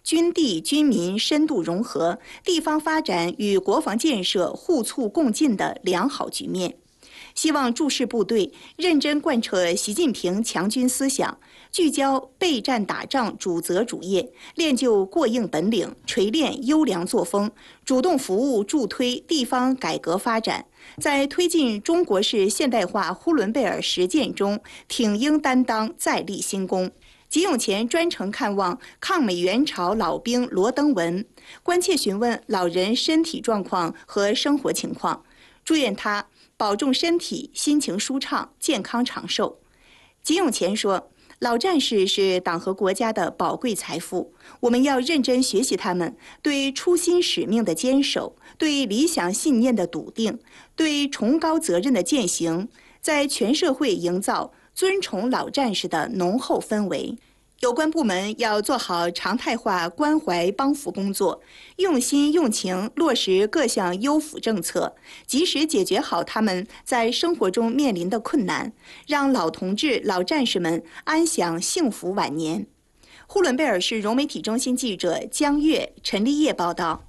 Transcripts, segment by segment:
军地军民深度融合，地方发展与国防建设互促共进的良好局面。希望驻士部队认真贯彻习近平强军思想，聚焦备战打仗主责主业，练就过硬本领，锤炼优良作风，主动服务助推地方改革发展，在推进中国式现代化呼伦贝尔实践中挺膺担当，再立新功。吉永前专程看望抗美援朝老兵罗登文，关切询问老人身体状况和生活情况，祝愿他保重身体，心情舒畅，健康长寿。吉永前说，老战士是党和国家的宝贵财富，我们要认真学习他们对初心使命的坚守，对理想信念的笃定，对崇高责任的践行，在全社会营造尊崇老战士的浓厚氛围。有关部门要做好常态化关怀帮扶工作，用心用情落实各项优抚政策，及时解决好他们在生活中面临的困难，让老同志、老战士们安享幸福晚年。呼伦贝尔市融媒体中心记者江月、陈立业报道。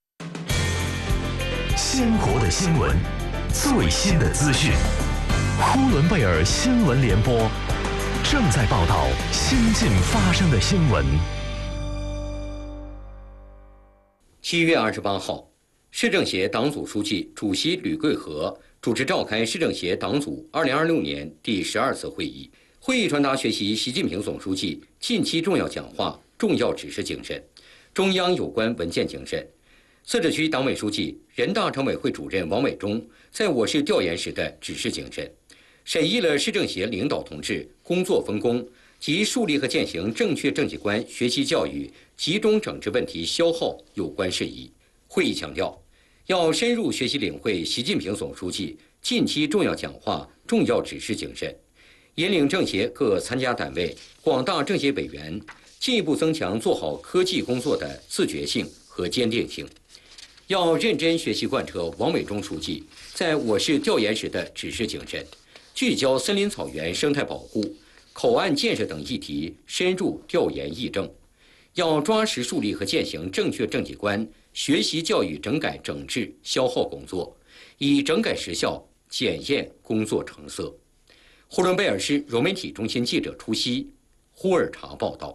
鲜活的新闻，最新的资讯，呼伦贝尔新闻联播正在报道新近发生的新闻。 7月28号，市政协党组书记、主席吕桂和主持召开市政协党组2026年第12次会议。会议传达学习习近平总书记近期重要讲话、重要指示精神，中央有关文件精神。自治区党委书记、人大常委会主任王伟忠在我市调研时的指示精神，审议了市政协领导同志工作分工及树立和践行正确政绩观学习教育集中整治问题消耗有关事宜。会议强调，要深入学习领会习近平总书记近期重要讲话、重要指示精神，引领政协各参加单位、广大政协委员进一步增强做好科技工作的自觉性和坚定性。要认真学习贯彻王伟忠书记在我市调研时的指示精神，聚焦森林草原生态保护、口岸建设等议题，深入调研议政。要抓实树立和践行正确政绩观学习教育整改整治消耗工作，以整改实效检验工作成色。呼伦贝尔市融媒体中心记者出席。呼尔察报道。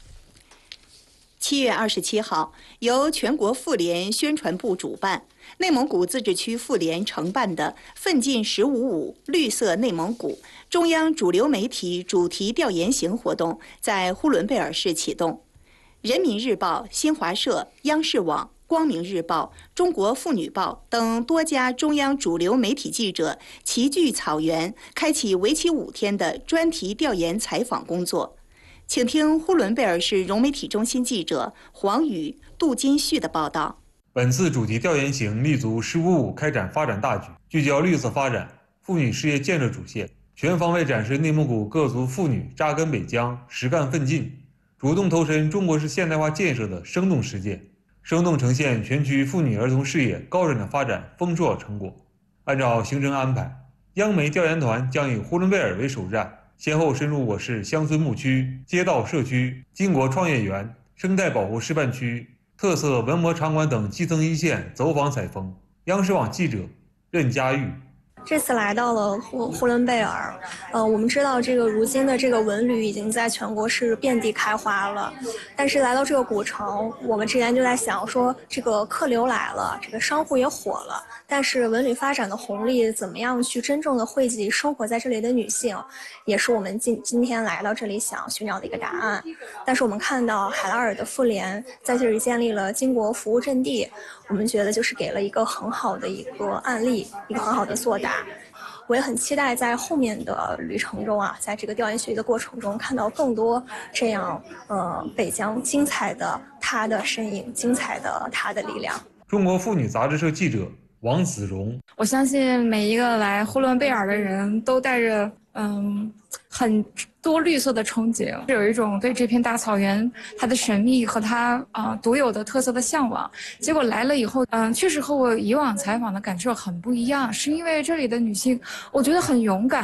7月27号，由全国妇联宣传部主办，内蒙古自治区妇联承办的“奋进1055绿色内蒙古”中央主流媒体主题调研行活动在呼伦贝尔市启动。人民日报、新华社、央视网、光明日报、中国妇女报等多家中央主流媒体记者齐聚草原，开启为期5天的专题调研采访工作。请听呼伦贝尔市融媒体中心记者黄宇、杜金旭的报道。 本次主题调研行立足1055开展发展大局，聚焦绿色发展、妇女事业建设主线，全方位展示内蒙古各族妇女扎根北疆、实干奋进，主动投身中国式现代化建设的生动实践，生动呈现全区妇女儿童事业高质量发展丰硕成果。按照行程安排，央媒调研团将以呼伦贝尔为首站，先后深入我市乡村牧区、街道社区、金国创业园、生态保护示范区、特色文模场馆等基层一线走访采风。央视网记者任佳玉。 这次来到了呼伦贝尔，我们知道如今的文旅已经在全国是遍地开花了，但是来到这个古城，我们之前就在想说，客流来了，商户也火了，但是文旅发展的红利怎么样去真正的惠及生活在这里的女性，也是我们今天来到这里想寻找的一个答案。但是我们看到海拉尔的妇联在这里建立了金国服务阵地，我们觉得就是给了一个很好的一个案例，一个很好的作答。我也很期待在后面的旅程中在这个调研学习的过程中，看到更多这样北疆精彩的她的身影，精彩的她的力量。 中国妇女杂志社记者王子荣。 我相信每一个来呼伦贝尔的人都带着很多绿色的憧憬，有一种对这片大草原它的神秘和它独有的特色的向往。结果来了以后，确实和我以往采访的感受很不一样，是因为这里的女性，我觉得很勇敢，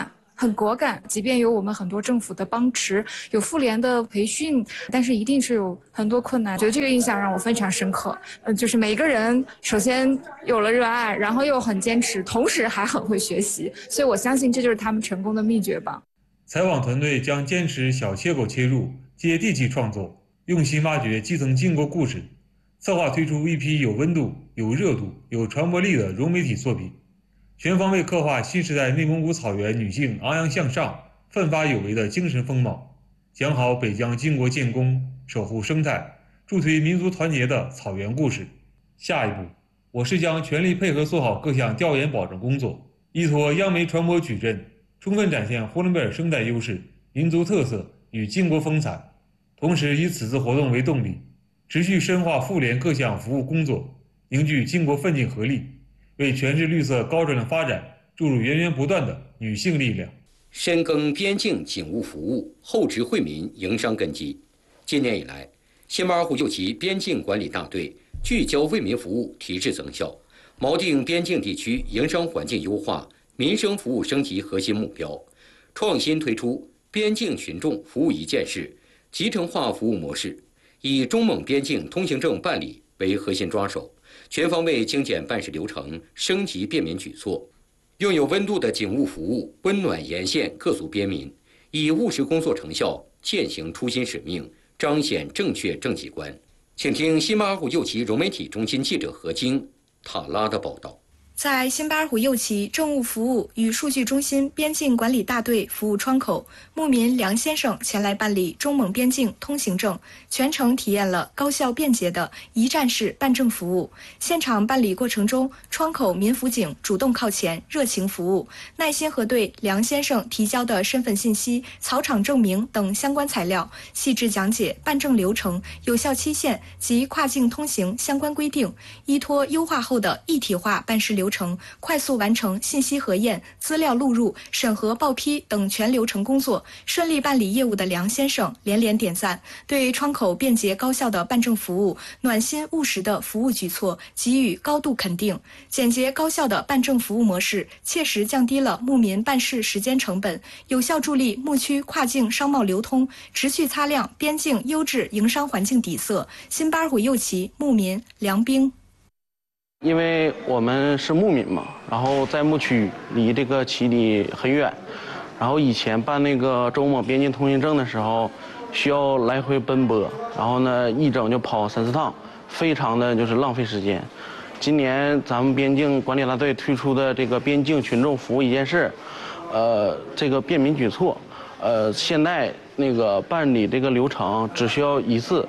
很果敢。即便有我们很多政府的帮持，有妇联的培训，但是一定是有很多困难。觉得这个印象让我非常深刻。就是每个人首先有了热爱，然后又很坚持，同时还很会学习，所以我相信这就是他们成功的秘诀吧。 采访团队将坚持小切口切入，接地气创作，用心挖掘基层经国故事，策划推出一批有温度、有热度、有传播力的融媒体作品，全方位刻画新时代内蒙古草原女性昂扬向上、奋发有为的精神风貌，讲好北疆经国建功、守护生态、助推民族团结的草原故事。下一步，我市将全力配合做好各项调研保证工作，依托央媒传播矩阵，充分展现呼伦贝尔生态优势、民族特色与经国风采，同时以此次活动为动力，持续深化妇联各项服务工作，凝聚经国奋进合力，为全市绿色高质量发展注入源源不断的女性力量。 深耕边境警务服务，厚植惠民营商根基。今年以来，新巴尔虎右旗边境管理大队聚焦为民服务提质增效，锚定边境地区营商环境优化、民生服务升级核心目标，创新推出边境群众服务一件事集成化服务模式，以中蒙边境通行证办理为核心抓手，全方位精简办事流程，升级便民举措，用有温度的警务服务温暖沿线各族边民，以务实工作成效践行初心使命，彰显正确政绩观。请听新巴尔虎右旗融媒体中心记者何晶、塔拉的报道。 在新巴尔虎右旗政务服务与数据中心边境管理大队服务窗口，牧民梁先生前来办理中蒙边境通行证，全程体验了高效便捷的一站式办证服务。现场办理过程中，窗口民辅警主动靠前，热情服务，耐心核对梁先生提交的身份信息、草场证明等相关材料，细致讲解办证流程、有效期限及跨境通行相关规定，依托优化后的一体化办事流程，快速完成信息核验、资料录入、审核报批等全流程工作，顺利办理业务的梁先生连连点赞，对窗口便捷高效的办证服务、暖心务实的服务举措给予高度肯定。简洁高效的办证服务模式，切实降低了牧民办事时间成本，有效助力牧区跨境商贸流通，持续擦亮边境优质营商环境底色。新巴尔虎右旗牧民梁兵。 因为我们是牧民嘛，然后在牧区离这个旗里很远，然后以前办那个中蒙边境通行证的时候，需要来回奔波，然后呢一整就跑3、4趟，非常的就是浪费时间。今年咱们边境管理大队推出的这个边境群众服务一件事，这个便民举措，现在那个办理这个流程只需要一次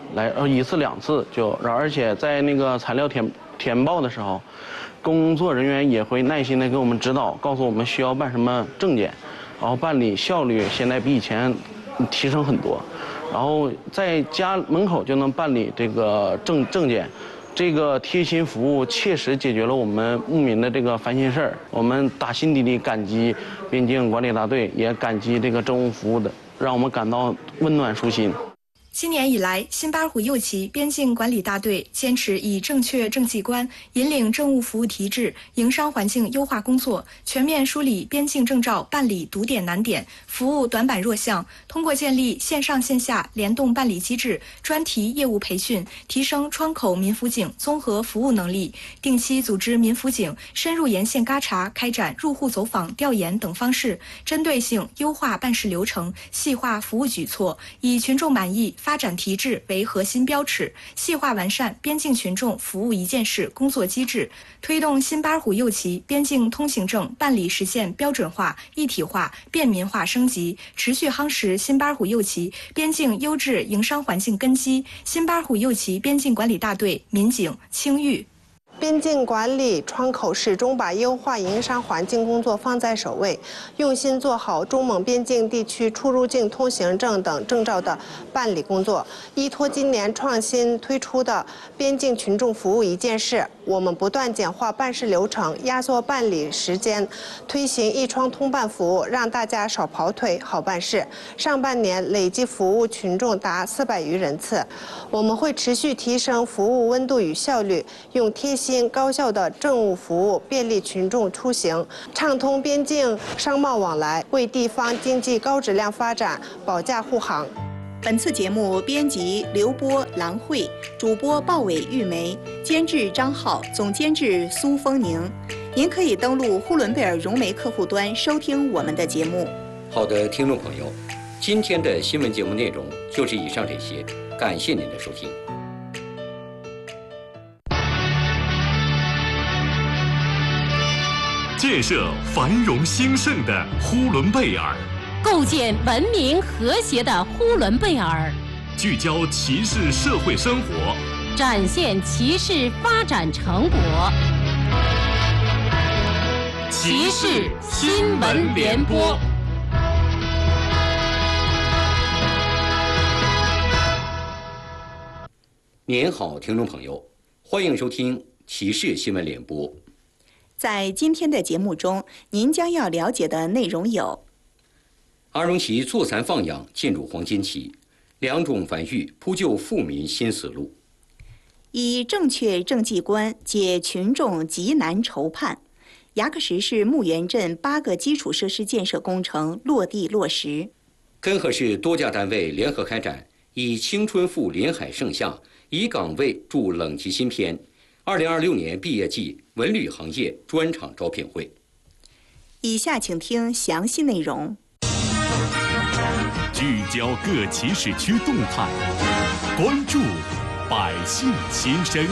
2次就，而且在那个材料填报的时候，工作人员也会耐心的给我们指导，告诉我们需要办什么证件，然后办理效率现在比以前提升很多，然后在家门口就能办理这个证件，这个贴心服务切实解决了我们牧民的这个烦心事儿，我们打心底里感激边境管理大队，也感激这个政务服务的，让我们感到温暖舒心。 今年以来，新巴尔虎右旗边境管理大队坚持以正确政绩观引领政务服务提质、营商环境优化工作，全面梳理边境证照办理堵点难点、服务短板弱项，通过建立线上线下联动办理机制、专题业务培训，提升窗口民辅警综合服务能力，定期组织民辅警深入沿线嘎查，开展入户走访调研等方式，针对性优化办事流程，细化服务举措，以群众满意、发展提质为核心标尺，细化完善边境群众服务一件事工作机制，推动新巴尔虎右旗边境通行证办理实现标准化、一体化、便民化升级，持续夯实新巴尔虎右旗边境优质营商环境根基。新巴尔虎右旗边境管理大队民警青玉。 边境管理窗口始终把优化营商环境工作放在首位，用心做好中蒙边境地区出入境通行证等证照的办理工作。依托今年创新推出的边境群众服务一件事，我们不断简化办事流程，压缩办理时间，推行一窗通办服务，让大家少跑腿，好办事。上半年累计服务群众达400余人次。我们会持续提升服务温度与效率，用贴心心高效的政务服务，便利群众出行，畅通边境商贸往来，为地方经济高质量发展保驾护航。 本次节目编辑刘波、郎慧，主播鲍伟、玉梅，监制张浩，总监制苏丰宁。您可以登录呼伦贝尔融媒客户端收听我们的节目。 好的，听众朋友，今天的新闻节目内容就是以上这些，感谢您的收听。 建设繁荣兴盛的呼伦贝尔， 构建文明和谐的呼伦贝尔， 聚焦骑士社会生活， 展现骑士发展成果。骑士新闻联播。 您好，听众朋友，欢迎收听骑士新闻联播。 在今天的节目中，您将要了解的内容有： 阿荣旗坐蚕放养进入黄金期，2种繁育铺就富民新思路；以正确政绩观解群众急难愁盼，牙克石市牧原镇8个基础设施建设工程落地落实；根河市多家单位联合开展以青春赴临海盛夏，以岗位助冷极新篇2026年毕业季文旅行业专场招聘会。以下请听详细内容。 聚焦各骑士区动态，关注百姓心声。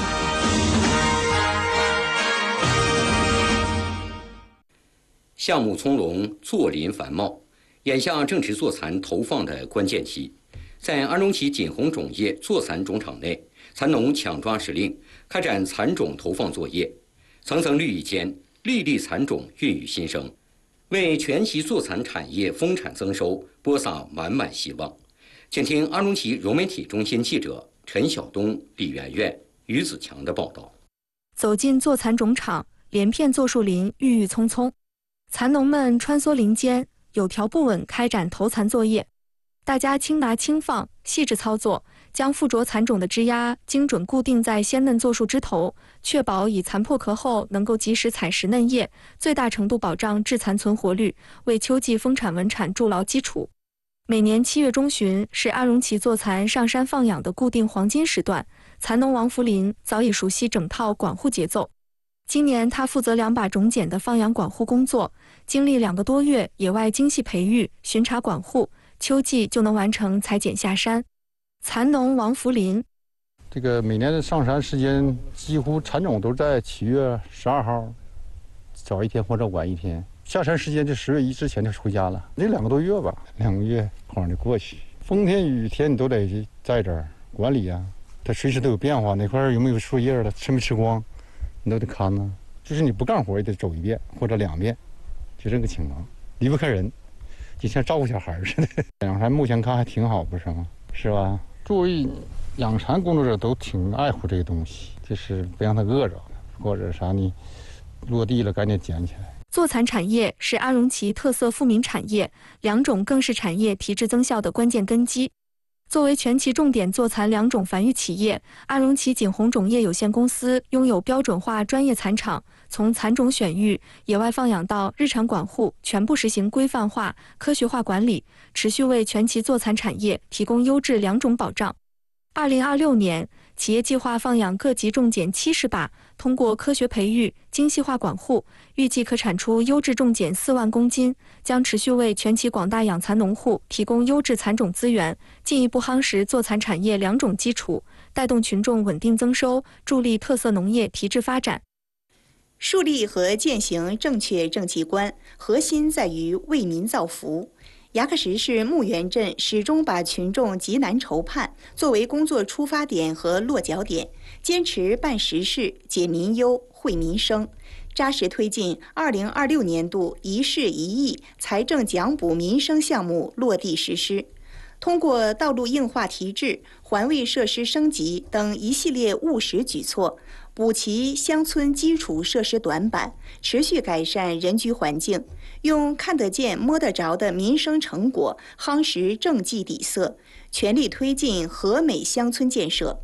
项目从容，坐林繁茂，眼下正值坐蚕投放的关键期。在安荣旗锦宏种业坐蚕种场内，蚕农抢抓时令，开展蚕种投放作业，层层绿意间，粒粒蚕种孕育新生，为全旗坐蚕产业丰产增收播撒满满希望。请听安荣旗融媒体中心记者陈晓东、李媛媛、于子强的报道。 走进坐蚕种场，连片坐树林郁郁葱葱，蚕农们穿梭林间，有条不紊开展投蚕作业。大家轻拿轻放，细致操作，将附着蚕种的枝丫精准固定在鲜嫩坐树枝头，确保以蚕破壳后能够及时采食嫩叶，最大程度保障质蚕存活率，为秋季丰产稳产筑牢基础。每年7月中旬是阿荣旗坐蚕上山放养的固定黄金时段，蚕农王福林早已熟悉整套管护节奏。今年他负责2把种茧的放养管护工作，经历2个多月野外精细培育、巡查管护，秋季就能完成裁剪下山。蚕农王福林， 这个每年的上山时间几乎蚕种都在7月12号，早一天或者晚一天。下山时间就10月1之前就回家了，这2个多月吧，2个月晃就过去。风天雨天你都得在这儿管理啊，它随时都有变化，哪块有没有树叶了，吃没吃光，你都得看呢。就是你不干活也得走1遍或者2遍，就这个情况，离不开人，就像照顾小孩似的。养蚕目前看还挺好，不是吗？是吧？作为养蚕工作者都挺爱护这个东西，就是不让它饿着，或者啥你落地了赶紧捡起来。 坐蚕产业是阿荣旗特色富民产业，2种更是产业提质增效的关键根基。作为全旗重点坐蚕2种繁育企业，阿荣旗锦宏种业有限公司拥有标准化专业蚕场，从蚕种选育、野外放养到日常管护，全部实行规范化、科学化管理，持续为全旗坐蚕产业提供优质2种保障。2026年，企业计划放养各级种茧70把，通过科学培育、精细化管护，预计可产出优质种茧4万公斤，将持续为全旗广大养蚕农户提供优质蚕种资源，进一步夯实坐蚕产业2种基础，带动群众稳定增收，助力特色农业提质发展。 树立和践行正确政绩观，核心在于为民造福。牙克石市牧原镇始终把群众急难愁盼作为工作出发点和落脚点，坚持办实事、解民忧、惠民生，扎实推进2026年度1市1亿财政奖补民生项目落地实施。通过道路硬化提质、环卫设施升级等一系列务实举措，补齐乡村基础设施短板，持续改善人居环境，用看得见摸得着的民生成果夯实政绩底色，全力推进和美乡村建设。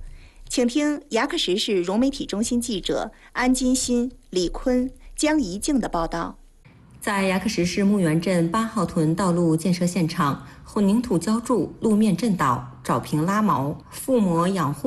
请听牙克石市融媒体中心记者安金新、李坤、江怡静的报道。 在牙克石市木园镇8号屯道路建设现场，混凝土浇筑，路面震倒，沼平拉毛，覆膜养护